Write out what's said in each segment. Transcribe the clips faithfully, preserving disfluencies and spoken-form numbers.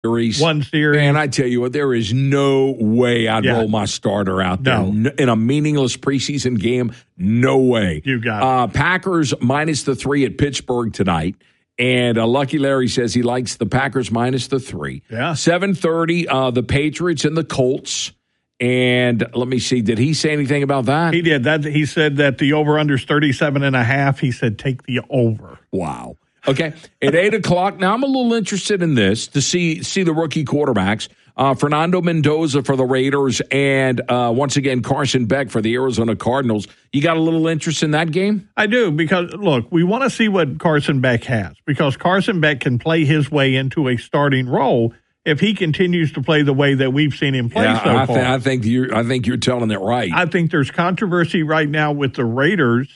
series. One series. Man, I tell you what, there is no way I'd yeah. roll my starter out there. No. In a meaningless preseason game, no way. You got it. Uh, Packers minus the three at Pittsburgh tonight. And uh, Lucky Larry says he likes the Packers minus the three. Yeah. seven thirty, uh, the Patriots and the Colts. And let me see, did he say anything about that? He did. That He said that the over-under is thirty-seven and a half. He said take the over. Wow. Okay, at eight o'clock, now I'm a little interested in this to see see the rookie quarterbacks. Uh, Fernando Mendoza for the Raiders and, uh, once again, Carson Beck for the Arizona Cardinals. You got a little interest in that game? I do because, look, we want to see what Carson Beck has because Carson Beck can play his way into a starting role if he continues to play the way that we've seen him play yeah, so I far. Th- I, think you're, I think you're telling it right. I think there's controversy right now with the Raiders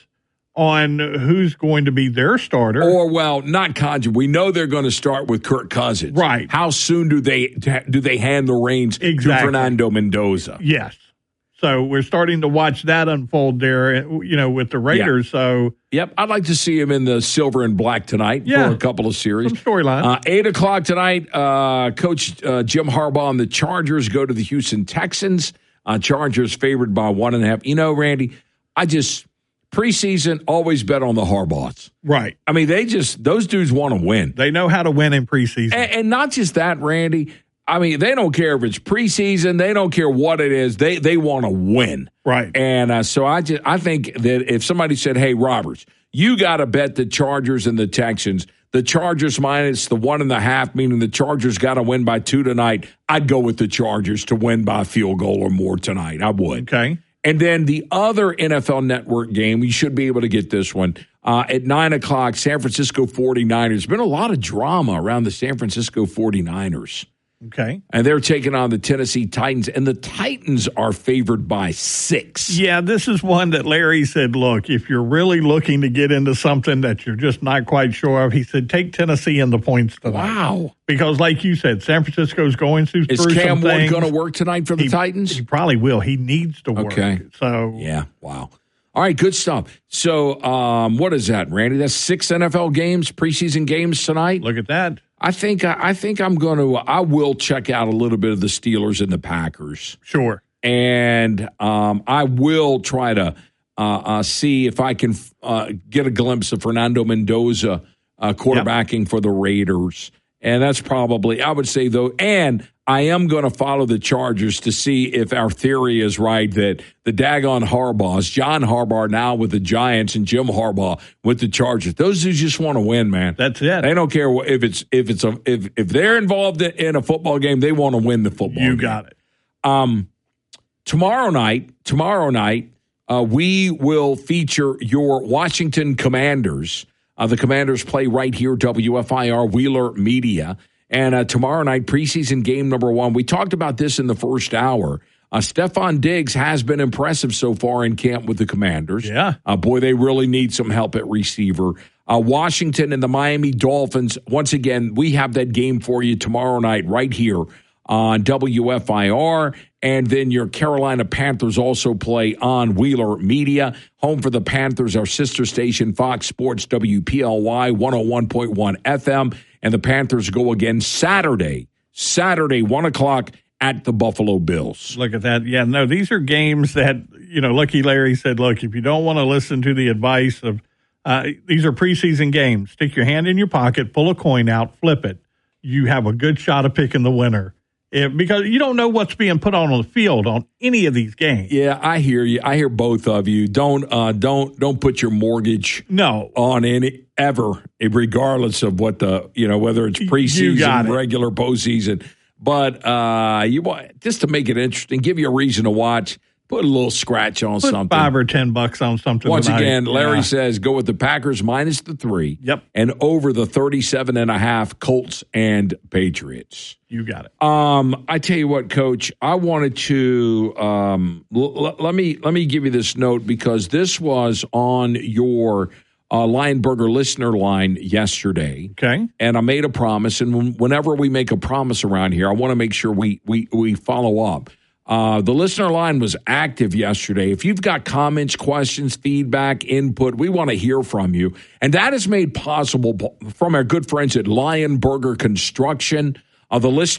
on who's going to be their starter. Or, well, not conjure. We know they're going to start with Kirk Cousins. Right. How soon do they do they hand the reins exactly. to Fernando Mendoza? Yes. So we're starting to watch that unfold there, you know, with the Raiders. Yeah. So, yep, I'd like to see him in the silver and black tonight yeah. for a couple of series. Some storyline. Uh, eight o'clock tonight, uh, Coach uh, Jim Harbaugh and the Chargers go to the Houston Texans. Uh, Chargers favored by one and a half. You know, Randy, I just – preseason, always bet on the Harbaughs. Right. I mean, they just, those dudes want to win. They know how to win in preseason. And, and not just that, Randy. I mean, they don't care if it's preseason. They don't care what it is. They they want to win. Right. And uh, so I just, I think that if somebody said, hey, Roberts, you got to bet the Chargers and the Texans, the Chargers minus the one and a half, meaning the Chargers got to win by two tonight, I'd go with the Chargers to win by a field goal or more tonight. I would. Okay. And then the other N F L Network game, you should be able to get this one, uh, at nine o'clock, San Francisco forty-niners. There's been a lot of drama around the San Francisco forty-niners. Okay. And they're taking on the Tennessee Titans, and the Titans are favored by six. Yeah, this is one that Larry said, look, if you're really looking to get into something that you're just not quite sure of, he said, take Tennessee in the points tonight. Wow. Because like you said, San Francisco's going through Is through Cam some Ward things. going to work tonight for the he, Titans? He probably will. He needs to work. Okay. So yeah, wow. All right, good stuff. So um, what is that, Randy? That's six N F L games, preseason games tonight? Look at that. I think I think I'm going to. I will check out a little bit of the Steelers and the Packers. Sure, and um, I will try to uh, uh, see if I can uh, get a glimpse of Fernando Mendoza uh, quarterbacking yep. for the Raiders. And that's probably, I would say though, and I am going to follow the Chargers to see if our theory is right that the daggone Harbaughs, John Harbaugh now with the Giants and Jim Harbaugh with the Chargers, those dudes just want to win, man. That's it. They don't care if it's if it's a if if they're involved in a football game, they want to win the football. You game. got it. Um, tomorrow night, tomorrow night, uh, we will feature your Washington Commanders. Uh, the Commanders play right here, W F I R Wheeler Media. And uh, tomorrow night, preseason game number one. We talked about this in the first hour. Uh, Stephon Diggs has been impressive so far in camp with the Commanders. Yeah. Uh, boy, they really need some help at receiver. Uh, Washington and the Miami Dolphins. Once again, we have that game for you tomorrow night right here on W F I R. And then your Carolina Panthers also play on Wheeler Media. Home for the Panthers, our sister station, Fox Sports W P L Y one oh one point one F M. And the Panthers go again Saturday, Saturday, one o'clock at the Buffalo Bills. Look at that. Yeah, no, these are games that, you know, Lucky Larry said, look, if you don't want to listen to the advice of, uh, these are preseason games. Stick your hand in your pocket, pull a coin out, flip it. You have a good shot of picking the winner. If, because you don't know what's being put on on the field on any of these games. Yeah, I hear you. I hear both of you. Don't uh, don't don't put your mortgage no on any ever, regardless of what the you know whether it's preseason, it. regular postseason. But uh, you want just to make it interesting, give you a reason to watch. Put a little scratch on Put something. Five or ten bucks on something. Once tonight. again, Larry yeah. says go with the Packers minus the three. Yep. And over the thirty-seven and a half Colts and Patriots. You got it. Um, I tell you what, Coach, I wanted to um, l- l- let me let me give you this note because this was on your uh, Lineburger listener line yesterday. Okay. And I made a promise, and when, whenever we make a promise around here, I want to make sure we we we follow up. Uh, the listener line was active yesterday. If you've got comments, questions, feedback, input, we want to hear from you. And that is made possible from our good friends at Lion Burger Construction. Uh, the listener